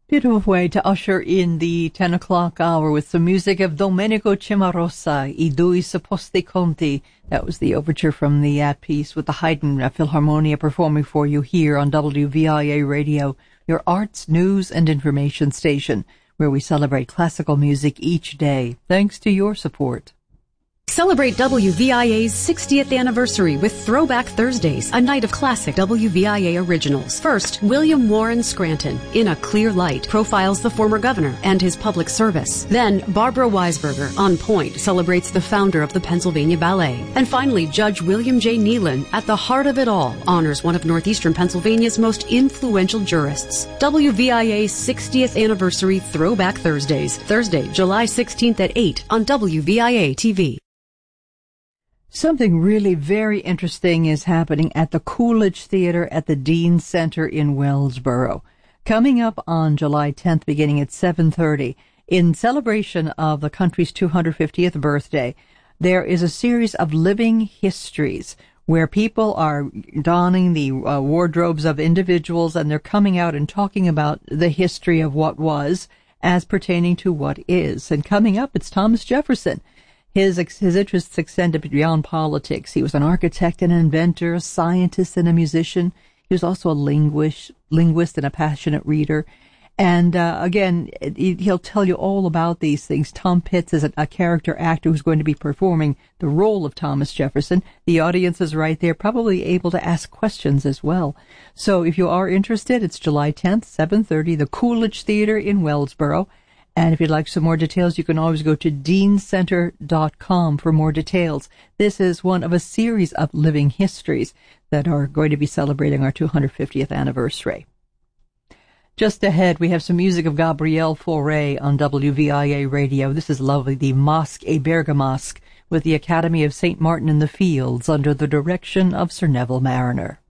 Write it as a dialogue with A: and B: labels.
A: Beautiful way to usher in the 10 o'clock hour with some music of Domenico Cimarosa, I due supposti conti. That was the overture from the piece with the Haydn Philharmonia performing for you here on WVIA Radio, your arts, news, and information station, where we celebrate classical music each day, thanks to your support.
B: Celebrate WVIA's 60th anniversary with Throwback Thursdays, a night of classic WVIA originals. First, William Warren Scranton, In a Clear Light, profiles the former governor and his public service. Then, Barbara Weisberger, On Point, celebrates the founder of the Pennsylvania Ballet. And finally, Judge William J. Nealon, At the Heart of It All, honors one of northeastern Pennsylvania's most influential jurists. WVIA's 60th anniversary Throwback Thursdays, Thursday, July 16th at 8 on WVIA TV.
A: Something really very interesting is happening at the Coolidge Theater at the Dean Center in Wellsboro. Coming up on July 10th, beginning at 7:30, in celebration of the country's 250th birthday, there is a series of living histories where people are donning the wardrobes of individuals, and they're coming out and talking about the history of what was as pertaining to what is. And coming up, it's Thomas Jefferson. His interests extended beyond politics. He was an architect, an inventor, a scientist, and a musician. He was also a linguist and a passionate reader. And again, he'll tell you all about these things. Tom Pitts is a character actor who's going to be performing the role of Thomas Jefferson. The audience is right there, probably able to ask questions as well. So if you are interested, it's July 10th, 7:30, the Coolidge Theater in Wellsboro. And if you'd like some more details, you can always go to deancenter.com for more details. This is one of a series of living histories that are going to be celebrating our 250th anniversary. Just ahead, we have some music of Gabriel Fauré on WVIA Radio. This is lovely, the Mosque et Bergamasque with the Academy of St. Martin in the Fields under the direction of Sir Neville Mariner.